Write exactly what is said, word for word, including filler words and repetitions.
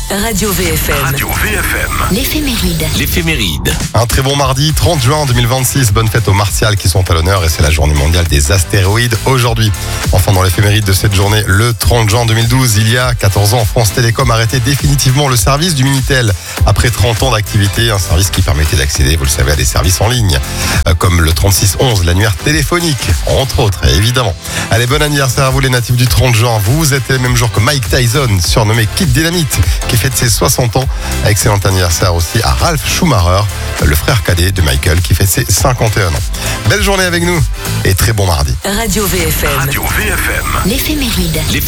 Radio V F M. Radio V F M. L'éphéméride. L'éphéméride. Un très bon mardi, trente juin deux mille vingt-six. Bonne fête aux Martiales qui sont à l'honneur et c'est la journée mondiale des astéroïdes aujourd'hui. Enfin, dans l'éphéméride de cette journée, le trente juin deux mille douze, il y a quatorze ans, France Télécom arrêtait définitivement le service du Minitel. Après trente ans d'activité, un service qui permettait d'accéder, vous le savez, à des services en ligne, comme le trente-six onze, l'annuaire téléphonique, entre autres, évidemment. Allez, bon anniversaire à vous les natifs du trente juin. Vous êtes le même jour que Mike Tyson, surnommé Kid Dynamite, qui fête ses soixante ans. Excellent anniversaire aussi à Ralph Schumacher, le frère cadet de Michael, qui fête ses cinquante et un ans. Belle journée avec nous et très bon mardi. Radio V F M. Radio V F M. L'éphéméride. L'éphéméride.